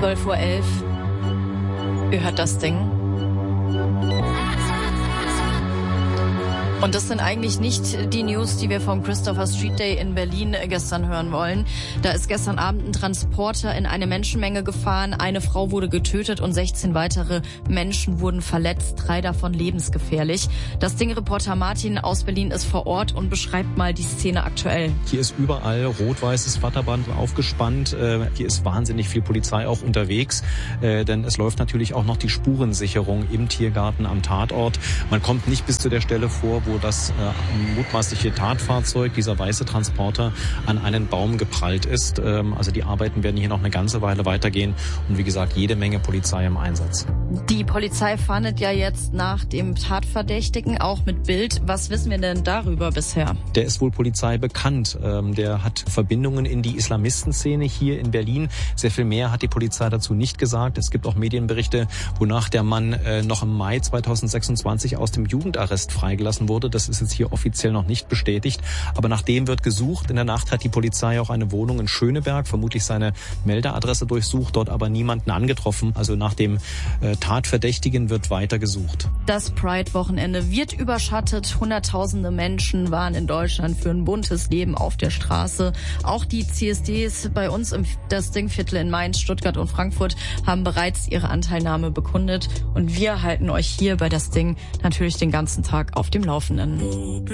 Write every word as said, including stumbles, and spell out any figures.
zwölf Uhr elf. Ihr hört das Ding. Und das sind eigentlich nicht die News, die wir vom Christopher Street Day in Berlin gestern hören wollen. Da ist gestern Abend ein Transporter in eine Menschenmenge gefahren. Eine Frau wurde getötet und sechzehn weitere Menschen wurden verletzt, drei davon lebensgefährlich. Das Ding-Reporter Martin aus Berlin ist vor Ort und beschreibt mal die Szene aktuell. Hier ist überall rot-weißes Flatterband aufgespannt. Hier ist wahnsinnig viel Polizei auch unterwegs, denn es läuft natürlich auch noch die Spurensicherung im Tiergarten am Tatort. Man kommt nicht bis zu der Stelle vor, wo wo das äh, mutmaßliche Tatfahrzeug, dieser weiße Transporter, an einen Baum geprallt ist. Ähm, also die Arbeiten werden hier noch eine ganze Weile weitergehen und wie gesagt, jede Menge Polizei im Einsatz. Die Polizei fahndet ja jetzt nach dem Tatverdächtigen, auch mit Bild. Was wissen wir denn darüber bisher? Der ist wohl Polizei bekannt. Ähm, der hat Verbindungen in die Islamistenszene hier in Berlin. Sehr viel mehr hat die Polizei dazu nicht gesagt. Es gibt auch Medienberichte, wonach der Mann äh, noch im Mai zweitausendsechsundzwanzig aus dem Jugendarrest freigelassen wurde. Das ist jetzt hier offiziell noch nicht bestätigt. Aber nach dem wird gesucht. In der Nacht hat die Polizei auch eine Wohnung in Schöneberg, vermutlich seine Meldeadresse durchsucht, dort aber niemanden angetroffen. Also nach dem äh, Tatverdächtigen wird weiter gesucht. Das Pride-Wochenende wird überschattet. Hunderttausende Menschen waren in Deutschland für ein buntes Leben auf der Straße. Auch die C S Ds bei uns im das Dingviertel in Mainz, Stuttgart und Frankfurt haben bereits ihre Anteilnahme bekundet. Und wir halten euch hier bei das Ding natürlich den ganzen Tag auf dem Laufenden.